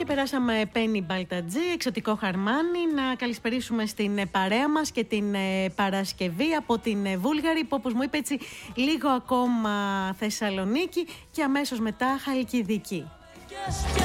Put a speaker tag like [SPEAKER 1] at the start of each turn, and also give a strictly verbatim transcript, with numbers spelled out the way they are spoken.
[SPEAKER 1] περάσαμε Πένι Μπαλτατζή, εξωτικό χαρμάνι. Να καλησπερίσουμε στην παρέα μας και την Παρασκευή από την Βούλγαρη, που όπως μου είπε έτσι λίγο ακόμα Θεσσαλονίκη και αμέσως μετά Χαλκιδική.